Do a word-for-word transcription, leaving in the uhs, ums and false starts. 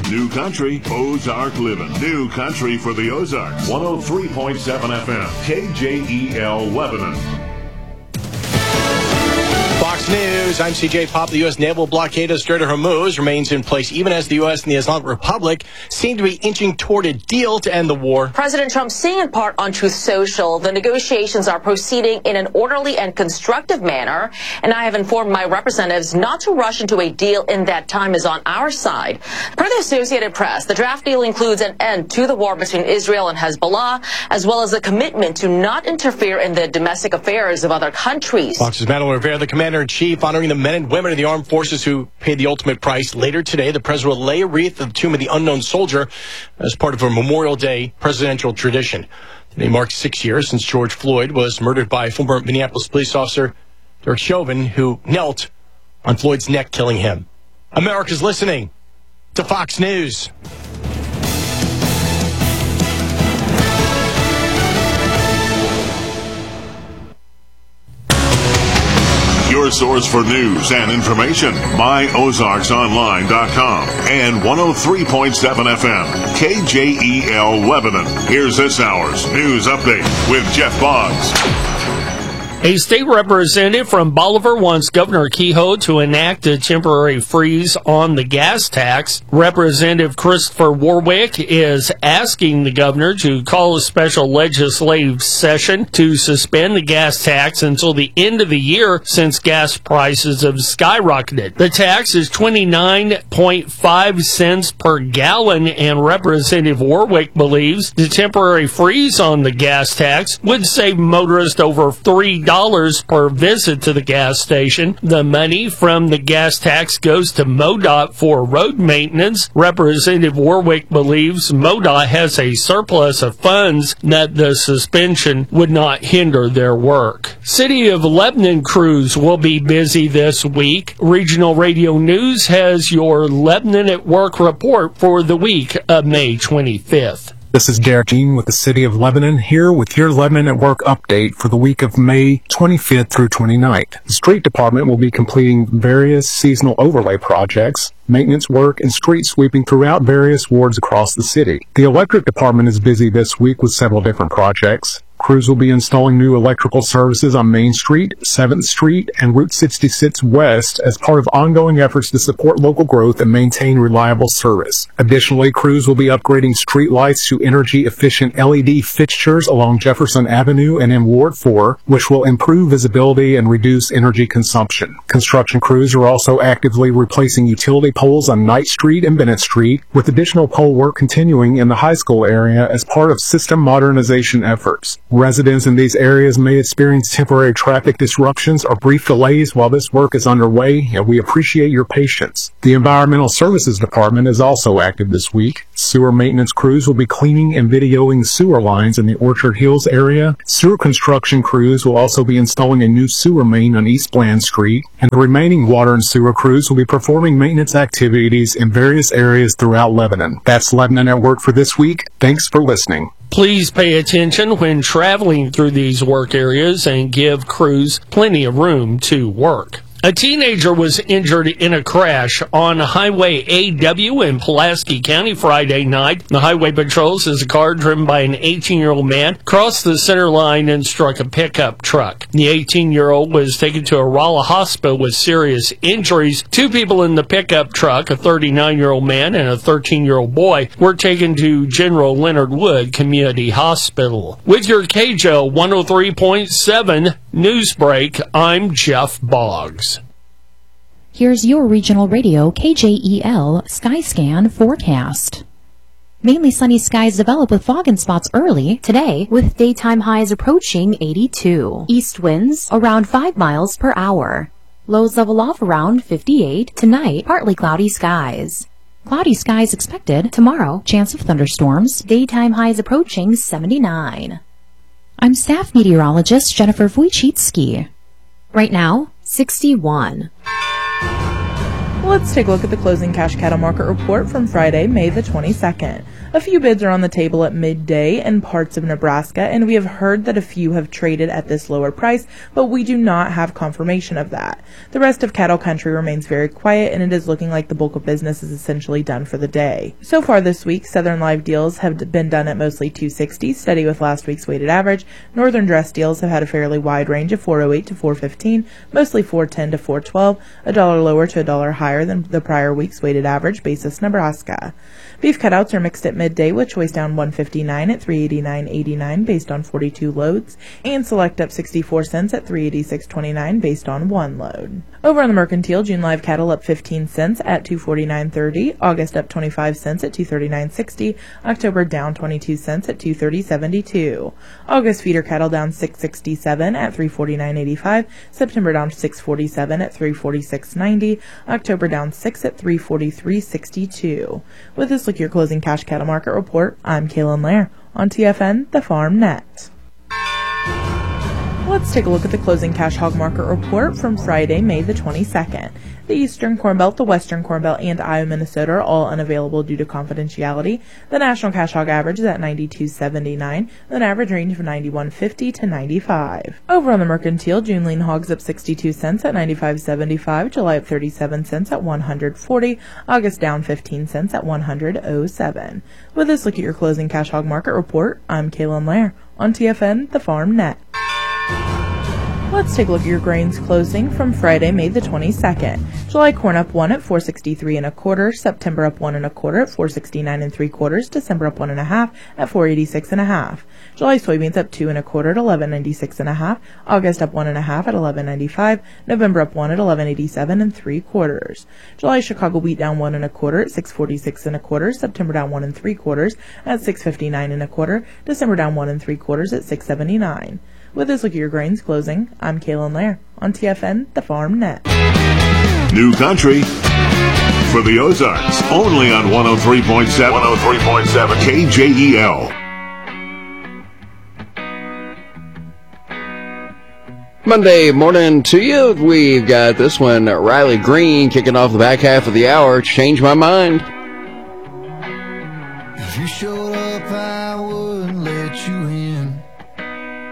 New Country, Ozark Living. New Country for the Ozarks. one oh three point seven F M, K J E L Lebanon. Fox News, I'm C J Pop. The U S naval blockade of Strait of Hormuz remains in place even as the U S and the Islamic Republic seem to be inching toward a deal to end the war. President Trump saying in part on Truth Social, the negotiations are proceeding in an orderly and constructive manner, and I have informed my representatives not to rush into a deal in that time is on our side. Per the Associated Press, the draft deal includes an end to the war between Israel and Hezbollah, as well as a commitment to not interfere in the domestic affairs of other countries. Fox's Madeline Rivera, the Commander-in-Chief, honoring the men and women of the armed forces who paid the ultimate price. Later today, the president will lay a wreath at the tomb of the unknown soldier as part of a Memorial Day presidential tradition. Today marks six years since George Floyd was murdered by former Minneapolis police officer Derek Chauvin, who knelt on Floyd's neck, killing him. America's listening to Fox News. Your source for news and information, my ozarks online dot com and one oh three point seven F M, K J E L Lebanon. Here's this hour's news update with Jeff Boggs. A state representative from Bolivar wants Governor Kehoe to enact a temporary freeze on the gas tax. Representative Christopher Warwick is asking the governor to call a special legislative session to suspend the gas tax until the end of the year, since gas prices have skyrocketed. The tax is twenty-nine point five cents per gallon, and Representative Warwick believes the temporary freeze on the gas tax would save motorists over three dollars per visit to the gas station. The money from the gas tax goes to MoDOT for road maintenance. Representative Warwick believes MoDOT has a surplus of funds that the suspension would not hinder their work. City of Lebanon crews will be busy this week. Regional Radio News has your Lebanon at Work report for the week of May twenty-fifth. This is Derek Jean with the City of Lebanon, here with your Lebanon at Work update for the week of May twenty-fifth through twenty-ninth. The Street Department will be completing various seasonal overlay projects, maintenance work, and street sweeping throughout various wards across the city. The Electric Department is busy this week with several different projects. Crews will be installing new electrical services on Main Street, seventh Street, and Route sixty-six West as part of ongoing efforts to support local growth and maintain reliable service. Additionally, crews will be upgrading street lights to energy-efficient L E D fixtures along Jefferson Avenue and in Ward four, which will improve visibility and reduce energy consumption. Construction crews are also actively replacing utility poles on Knight Street and Bennett Street, with additional pole work continuing in the high school area as part of system modernization efforts. Residents in these areas may experience temporary traffic disruptions or brief delays while this work is underway, and we appreciate your patience. The Environmental Services Department is also active this week. Sewer maintenance crews will be cleaning and videoing sewer lines in the Orchard Hills area. Sewer construction crews will also be installing a new sewer main on East Bland Street, and the remaining water and sewer crews will be performing maintenance activities in various areas throughout Lebanon. That's Lebanon at Work for this week. Thanks for listening. Please pay attention when traveling through these work areas and give crews plenty of room to work. A teenager was injured in a crash on Highway A W in Pulaski County Friday night. The highway patrol says a car driven by an eighteen-year-old man crossed the center line and struck a pickup truck. The eighteen-year-old was taken to a Rolla hospital with serious injuries. Two people in the pickup truck, a thirty-nine-year-old man and a thirteen-year-old boy, were taken to General Leonard Wood Community Hospital. With your K J O one oh three point seven News Break, I'm Jeff Boggs. Here's your regional radio K J E L Skyscan forecast. Mainly sunny skies develop with fog and spots early today, with daytime highs approaching eighty-two. East winds around five miles per hour. Lows level off around fifty-eight. Tonight, partly cloudy skies. Cloudy skies expected tomorrow. Chance of thunderstorms. Daytime highs approaching seventy-nine. I'm staff meteorologist Jennifer Wojcicki. Right now, sixty-one. Let's take a look at the closing cash cattle market report from Friday, May the twenty-second. A few bids are on the table at midday in parts of Nebraska, and we have heard that a few have traded at this lower price, but we do not have confirmation of that. The rest of cattle country remains very quiet, and it is looking like the bulk of business is essentially done for the day. So far this week, Southern live deals have been done at mostly two sixty, steady with last week's weighted average. Northern dress deals have had a fairly wide range of four oh eight to four fifteen, mostly four ten to four twelve, a dollar lower to a dollar higher than the prior week's weighted average basis Nebraska. Beef cutouts are mixed at midday, with choice down one fifty-nine at three eighty-nine eighty-nine based on forty-two loads, and select up sixty-four cents at three eighty-six twenty-nine based on one load. Over on the mercantile, June live cattle up fifteen cents at two forty-nine thirty, August up twenty-five cents at two thirty-nine sixty, October down twenty-two cents at two thirty seventy-two. August feeder cattle down six sixty-seven at three forty-nine eighty-five, September down six forty-seven at three forty-six ninety, October down six at three forty-three sixty-two. With this look at your closing cash cattle market report, I'm Kaylin Lair on T F N, the Farm Net. Let's take a look at the closing cash hog market report from Friday, May the twenty-second. The Eastern Corn Belt, the Western Corn Belt, and Iowa, Minnesota are all unavailable due to confidentiality. The national cash hog average is at ninety-two seventy-nine, with an average range of ninety-one fifty to ninety-five. Over on the mercantile, June lean hogs up sixty-two cents at ninety-five seventy-five, July up thirty-seven cents at one hundred forty, August down fifteen cents at one hundred oh seven. With this look at your closing cash hog market report, I'm Kaylin Lair on T F N, the Farm Net. Let's take a look at your grains closing from Friday, May the twenty-second. July corn up one at four sixty-three and a quarter, September up one and a quarter at four sixty-nine and three quarters, December up one and a half at four eighty-six and a half. July soybeans up two and a quarter at eleven ninety-six and a half, August up one and a half at eleven ninety-five, November up one at eleven eighty-seven and three quarters. July Chicago wheat down one and a quarter at six forty-six and a quarter, September down one and three quarters at six fifty-nine and a quarter, December down one and three quarters at six seventy-nine. With this look at your grains closing, I'm Kaylin Lair on T F N, the Farm Net. New country for the Ozarks, only on one oh three point seven, one oh three point seven K J E L. Monday morning to you. We've got this one, Riley Green, kicking off the back half of the hour. Change my mind. If you showed up, I wouldn't let you in.